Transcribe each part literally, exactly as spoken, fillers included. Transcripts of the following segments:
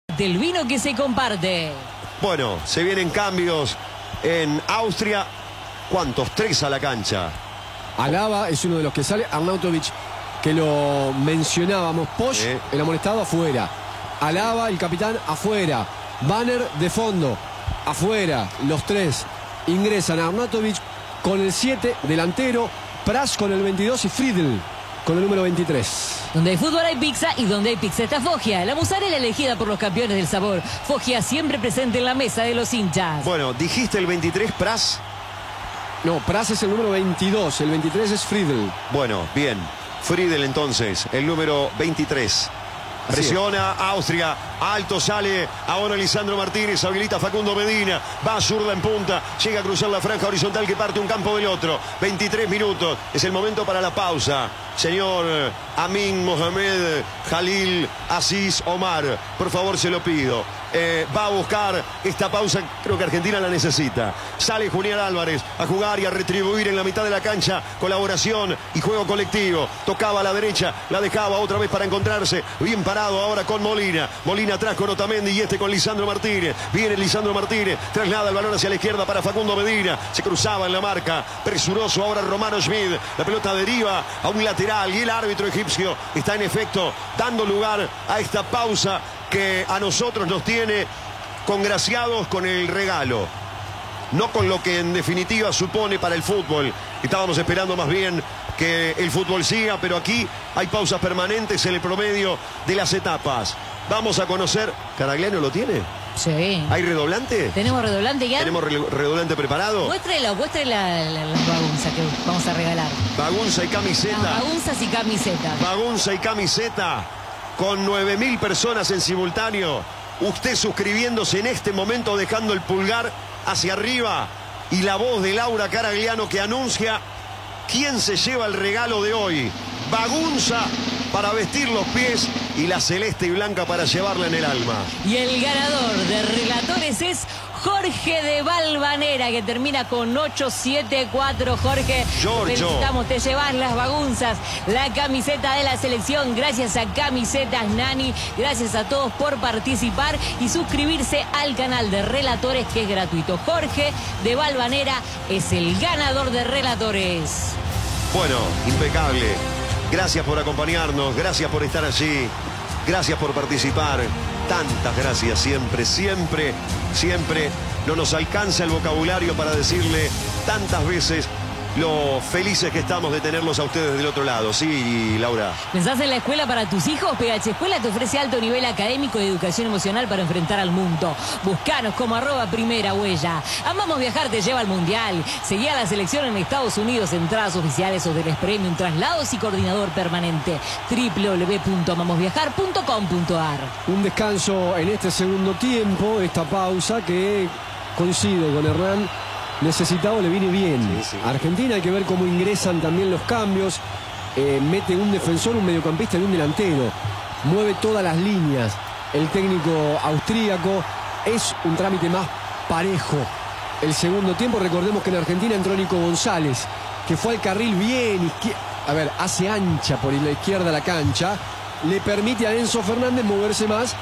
del vino que se comparte. Bueno, se vienen cambios en Austria. ¿Cuántos? Tres a la cancha. Alaba es uno de los que sale. Arnautovic, que lo mencionábamos. Posch, Sí. el amonestado, afuera. Alaba, el capitán, afuera. Banner de fondo, afuera. Los tres ingresan. Arnautovic con el siete, delantero. Pras con el veintidós y Friedl con el número veintitrés. Donde hay fútbol hay pizza y donde hay pizza está Foggia, la mozzarella elegida por los campeones del sabor. Foggia siempre presente en la mesa de los hinchas. Bueno, dijiste el veintitrés, Pras. No, Pras es el número veintidós, el veintitrés es Friedl. Bueno, bien. Friedel entonces, el número veintitrés. Así Presiona Austria, alto sale ahora Lisandro Martínez, habilita Facundo Medina, va zurda en punta, llega a cruzar la franja horizontal que parte un campo del otro. veintitrés minutos, es el momento para la pausa. Señor Amin Mohamed Jalil Aziz Omar, por favor se lo pido. Eh, va a buscar esta pausa, creo que Argentina la necesita. Sale Julián Álvarez a jugar y a retribuir en la mitad de la cancha. Colaboración y juego colectivo. Tocaba a la derecha, la dejaba otra vez para encontrarse. Bien parado ahora con Molina. Molina atrás con Otamendi y este con Lisandro Martínez. Viene Lisandro Martínez, traslada el balón hacia la izquierda para Facundo Medina. Se cruzaba en la marca, presuroso ahora Romano Schmid. La pelota deriva a un lateral y el árbitro egipcio está en efecto dando lugar a esta pausa que a nosotros nos tiene congraciados con el regalo, no con lo que en definitiva supone para el fútbol. Estábamos esperando más bien que el fútbol siga, pero aquí hay pausas permanentes en el promedio de las etapas. Vamos a conocer. ¿Caragliano lo tiene? Sí. ¿Hay redoblante? ¿Tenemos redoblante ya? ¿Tenemos re redoblante preparado? Muéstrela, muéstrela la, las bagunzas que vamos a regalar. Bagunza y camiseta. Las bagunzas y camisetas. Bagunza y camiseta. Con nueve mil personas en simultáneo. Usted suscribiéndose en este momento, dejando el pulgar hacia arriba. Y la voz de Laura Caragliano que anuncia quién se lleva el regalo de hoy. Bagunza para vestir los pies y la celeste y blanca para llevarla en el alma. Y el ganador de relatores es Jorge de Valvanera, que termina con ocho siete cuatro. Jorge, Giorgio. felicitamos, te llevas las bagunzas, la camiseta de la selección, gracias a Camisetas Nani, gracias a todos por participar y suscribirse al canal de relatores, que es gratuito. Jorge de Valvanera es el ganador de relatores. Bueno, impecable. Gracias por acompañarnos, gracias por estar allí, gracias por participar. Tantas gracias, siempre, siempre, siempre. No nos alcanza el vocabulario para decirle tantas veces lo felices que estamos de tenerlos a ustedes del otro lado. Sí, Laura. ¿Pensás en la escuela para tus hijos? P H Escuela te ofrece alto nivel académico y educación emocional para enfrentar al mundo. Buscanos como arroba primera huella. Amamos Viajar te lleva al mundial. Seguí a la selección en Estados Unidos, entradas oficiales, hoteles premium, traslados y coordinador permanente. w w w punto amamos viajar punto com punto a r. Un descanso en este segundo tiempo, esta pausa que coincido con Hernán. Necesitado, le viene bien. Sí, sí. A Argentina hay que ver cómo ingresan también los cambios. Eh, mete un defensor, un mediocampista y un delantero. Mueve todas las líneas. El técnico austríaco. Es un trámite más parejo. El segundo tiempo, recordemos que en Argentina entró Nico González, que fue al carril bien izquierda. A ver, hace ancha por la izquierda la cancha. Le permite a Enzo Fernández moverse más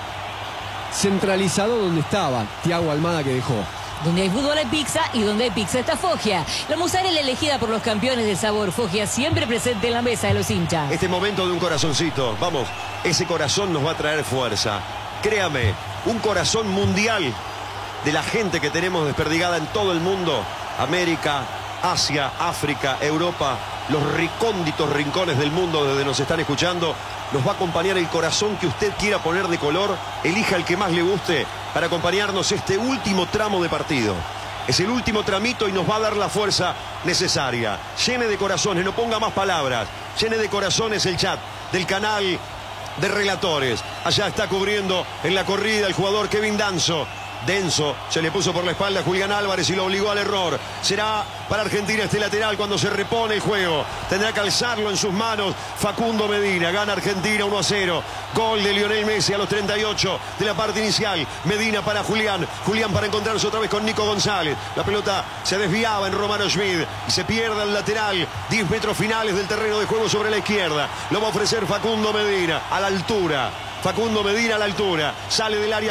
centralizado donde estaba Thiago Almada, que dejó. Donde hay fútbol hay pizza y donde hay pizza está Foggia. La mozzarella elegida por los campeones del sabor. Foggia siempre presente en la mesa de los hinchas. Este momento de un corazoncito, vamos, ese corazón nos va a traer fuerza. Créame, un corazón mundial de la gente que tenemos desperdigada en todo el mundo. América, Asia, África, Europa, los recónditos rincones del mundo desde nos están escuchando. Nos va a acompañar el corazón que usted quiera poner de color. Elija el que más le guste para acompañarnos este último tramo de partido. Es el último tramito y nos va a dar la fuerza necesaria. Llene de corazones, no ponga más palabras. Llene de corazones el chat del canal de relatores. Allá está cubriendo en la corrida el jugador Kevin Danzo. Denso se le puso por la espalda a Julián Álvarez y lo obligó al error. Será para Argentina este lateral cuando se repone el juego. Tendrá que alzarlo en sus manos Facundo Medina. Gana Argentina uno a cero. Gol de Lionel Messi a los treinta y ocho de la parte inicial. Medina para Julián. Julián para encontrarse otra vez con Nico González. La pelota se desviaba en Romano Schmid y se pierde el lateral. diez metros finales del terreno de juego sobre la izquierda. Lo va a ofrecer Facundo Medina a la altura. Facundo Medina a la altura. Sale del área